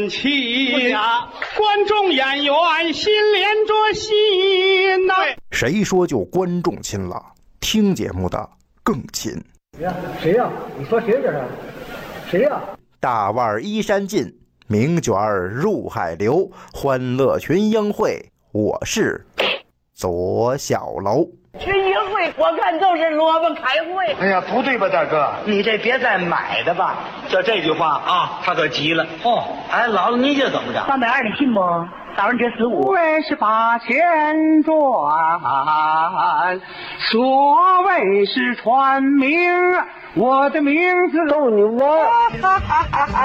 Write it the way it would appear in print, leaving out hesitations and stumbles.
起观众演员心连着心呐。 谁说就观众亲了？听节目的更亲。 谁呀？你说谁这是？谁呀？ 大腕衣衫尽，名卷入海流，欢乐群英会，我是左小楼。 群英会我看都是萝卜开会。 哎呀，不对吧，大哥？ 你这别再买的吧。 就这句话啊，他可急了。哦，哎，姥姥您这怎么着 ？320的信不？早上这15。 为是把钱赚，所谓是传名，我的名字逗你妈！